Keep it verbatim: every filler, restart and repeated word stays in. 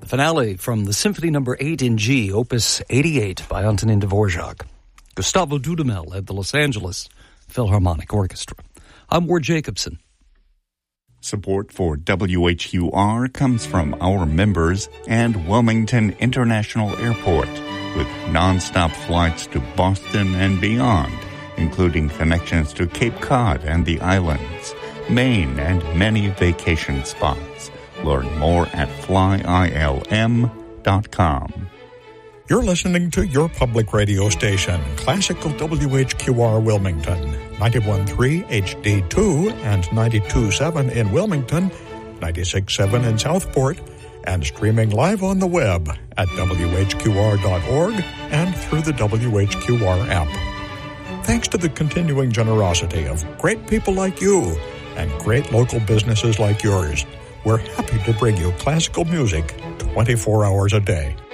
The finale from the Symphony Number eight in G, Opus eighty-eight by Antonin Dvorak. Gustavo Dudamel led the Los Angeles Philharmonic Orchestra. I'm Ward Jacobson. Support for W H Q R comes from our members and Wilmington International Airport, with nonstop flights to Boston and beyond, including connections to Cape Cod and the islands, Maine, and many vacation spots. Learn more at fly I L M dot com. You're listening to your public radio station, Classical W H Q R Wilmington, ninety-one point three H D two and ninety-two point seven in Wilmington, ninety-six point seven in Southport, and streaming live on the web at W H Q R dot org and through the W H Q R app. Thanks to the continuing generosity of great people like you and great local businesses like yours, we're happy to bring you classical music twenty-four hours a day.